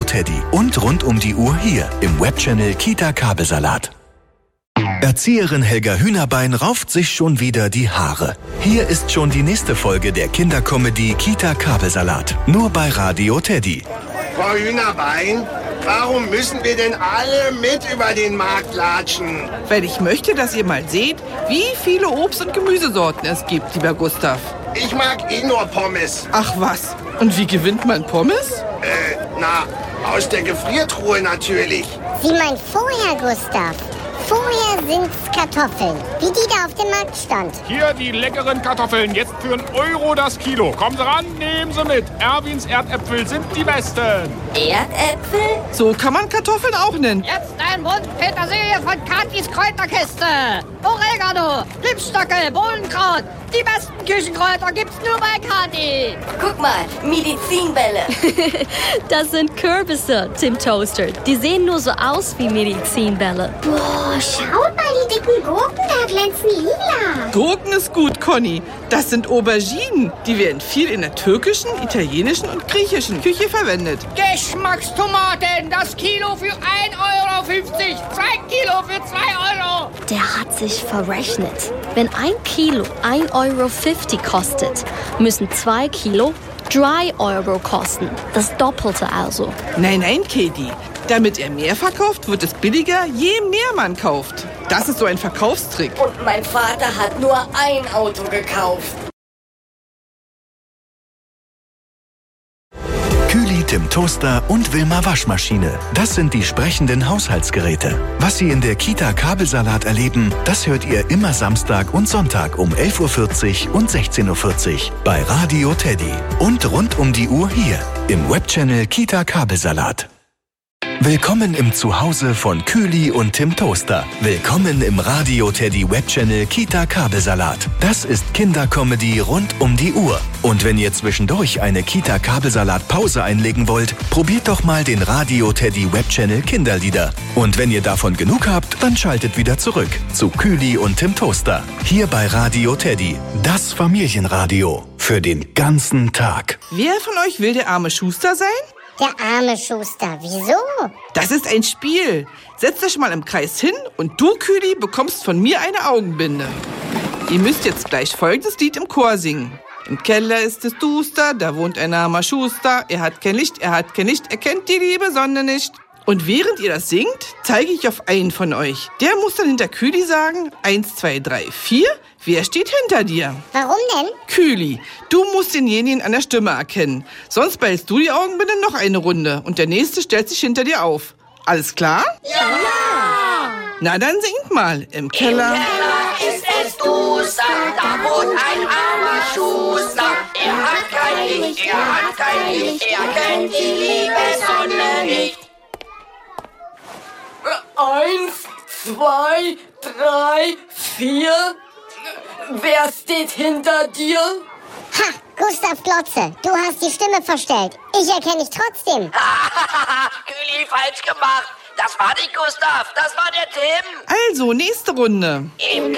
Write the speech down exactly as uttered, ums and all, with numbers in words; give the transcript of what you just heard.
Teddy und rund um die Uhr hier im Webchannel Kita Kabelsalat. Erzieherin Helga Hühnerbein rauft sich schon wieder die Haare. Hier ist schon die nächste Folge der Kindercomedy Kita Kabelsalat. Nur bei Radio Teddy. Frau Hühnerbein, warum müssen wir denn alle mit über den Markt latschen? Weil ich möchte, dass ihr mal seht, wie viele Obst- und Gemüsesorten es gibt, lieber Gustav. Ich mag eh nur Pommes. Ach was, und wie gewinnt man Pommes? Äh, na, aus der Gefriertruhe natürlich. Sie meint vorher, Gustav. Vorher sind's Kartoffeln, wie die da auf dem Markt stand. Hier die leckeren Kartoffeln, jetzt für einen Euro das Kilo. Kommen Sie ran, nehmen Sie mit. Erwins Erdäpfel sind die besten. Erdäpfel? So kann man Kartoffeln auch nennen. Jetzt ein Bund Petersilie von Katis Kräuterkiste. Oregano, Lippstocke, Bohnenkraut. Die besten Küchenkräuter gibt's nur bei Kathi. Guck mal, Medizinbälle. Das sind Kürbisse, Tim Toaster. Die sehen nur so aus wie Medizinbälle. Boah, schaut mal, die dicken Gurken da glänzen lila. Gurken ist gut, Conny. Das sind Auberginen. Die werden viel in der türkischen, italienischen und griechischen Küche verwendet. Geschmackstomaten, das Kilo für ein Euro fünfzig. Zwei Kilo für zwei Euro. Der hat sich verrechnet. Wenn ein Kilo ein Euro fünfzig kostet, müssen zwei Kilo drei Euro kosten. Das Doppelte also. Nein, nein, Katie. Damit er mehr verkauft, wird es billiger, je mehr man kauft. Das ist so ein Verkaufstrick. Und mein Vater hat nur ein Auto gekauft. Kühli, Tim Toaster und Wilma Waschmaschine. Das sind die sprechenden Haushaltsgeräte. Was Sie in der Kita Kabelsalat erleben, das hört ihr immer Samstag und Sonntag um elf Uhr vierzig und sechzehn Uhr vierzig bei Radio Teddy. Und rund um die Uhr hier im Webchannel Kita Kabelsalat. Willkommen im Zuhause von Kühli und Tim Toaster. Willkommen im Radio Teddy Webchannel Kita Kabelsalat. Das ist Kindercomedy rund um die Uhr. Und wenn ihr zwischendurch eine Kita Kabelsalat Pause einlegen wollt, probiert doch mal den Radio Teddy Webchannel Kinderlieder. Und wenn ihr davon genug habt, dann schaltet wieder zurück zu Kühli und Tim Toaster. Hier bei Radio Teddy. Das Familienradio. Für den ganzen Tag. Wer von euch will der arme Schuster sein? Der arme Schuster, wieso? Das ist ein Spiel. Setzt euch mal im Kreis hin und du, Kühli, bekommst von mir eine Augenbinde. Ihr müsst jetzt gleich folgendes Lied im Chor singen. Im Keller ist es duster, da wohnt ein armer Schuster. Er hat kein Licht, er hat kein Licht, er kennt die liebe Sonne nicht. Und während ihr das singt, zeige ich auf einen von euch. Der muss dann hinter Kühli sagen, eins, zwei, drei, vier. Wer steht hinter dir? Warum denn? Kühli, du musst denjenigen an der Stimme erkennen. Sonst behältst du die Augenbinde noch eine Runde und der Nächste stellt sich hinter dir auf. Alles klar? Ja! Na, dann singt mal. Im Keller, Im Keller ist es duster, da wohnt ein armer Schuster. Er hat kein Licht, er hat kein Licht, er kennt die liebe Sonne nicht. Eins, zwei, drei, vier. Wer steht hinter dir? Ha, Gustav Glotze, du hast die Stimme verstellt. Ich erkenne dich trotzdem. Kühli, falsch gemacht. Das war nicht Gustav, das war der Tim. also nächste Runde. Im